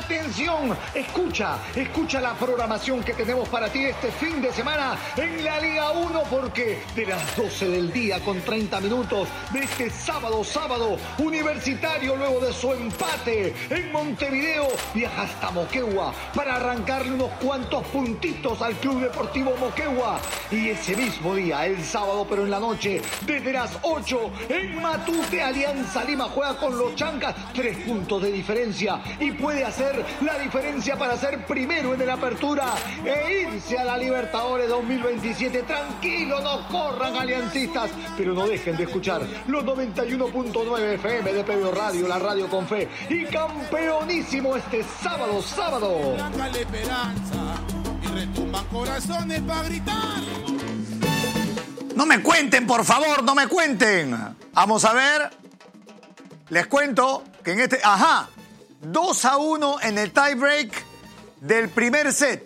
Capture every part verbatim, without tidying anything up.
Atención, escucha, escucha la programación que tenemos para ti este fin de semana en la Liga uno, porque de las doce del día con treinta minutos de este sábado, sábado, Universitario, luego de su empate en Montevideo, viaja hasta Moquegua para arrancarle unos cuantos puntitos al Club Deportivo Moquegua. Y ese mismo día, el sábado, pero en la noche, desde las ocho, en Matute, Alianza Lima juega con los Chancas, tres puntos de diferencia, y puede hacer la diferencia para ser primero en la apertura e irse a la Libertadores dos mil veintisiete. Tranquilo, no corran, aliancistas, pero no dejen de escuchar los noventa y uno punto nueve F M de Previo Radio, la radio con fe, y campeonísimo este sábado, sábado. No me cuenten, por favor, no me cuenten. Vamos a ver. Les cuento que en este... Ajá. dos a uno en el tiebreak del primer set.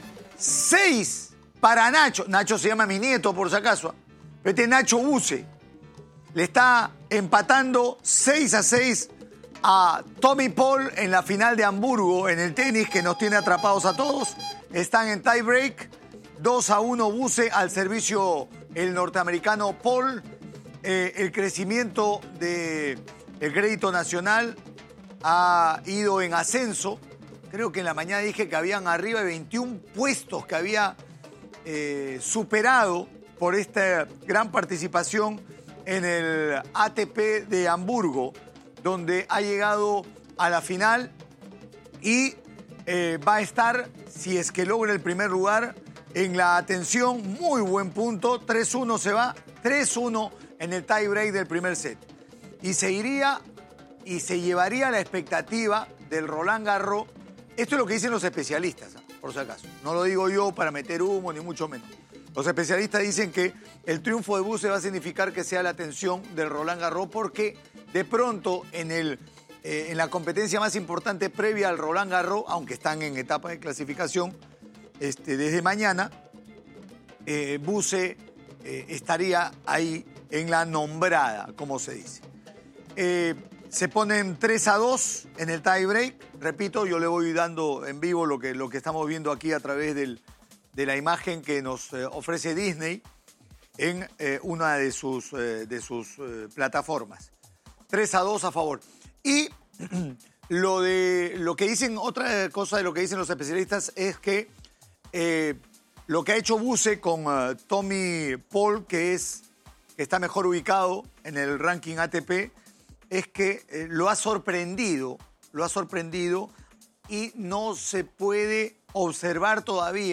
seis para Nacho. Nacho se llama mi nieto, por si acaso. Este Nacho Buse. Le está empatando seis a seis a Tommy Paul en la final de Hamburgo en el tenis, que nos tiene atrapados a todos. Están en tiebreak. dos a uno Buse al servicio el norteamericano Paul. Eh, el crecimiento del crédito nacional ha ido en ascenso. Creo que en la mañana dije que habían arriba de veintiún puestos que había eh, superado por esta gran participación en el A T P de Hamburgo, donde ha llegado a la final y eh, va a estar, si es que logra el primer lugar, en la atención. Muy buen punto. tres uno se va, tres uno en el tiebreak del primer set. Y se iría y se llevaría la expectativa del Roland Garros. Esto es lo que dicen los especialistas, por si acaso. No lo digo yo para meter humo, ni mucho menos. Los especialistas dicen que el triunfo de Buse va a significar que sea la atención del Roland Garros, porque de pronto en, el, eh, en la competencia más importante previa al Roland Garros, aunque están en etapa de clasificación, este, desde mañana, eh, Buse eh, estaría ahí en la nombrada, como se dice. Eh, se ponen tres a dos en el tiebreak. Repito, yo le voy dando en vivo lo que, lo que estamos viendo aquí a través del, de la imagen que nos eh, ofrece Disney en eh, una de sus, eh, de sus eh, plataformas. tres a dos a favor. Y lo, de, lo que dicen, otra cosa de lo que dicen los especialistas es que eh, lo que ha hecho Buse con uh, Tommy Paul, que, es, que está mejor ubicado en el ranking A T P, es que eh, lo ha sorprendido, lo ha sorprendido y no se puede observar todavía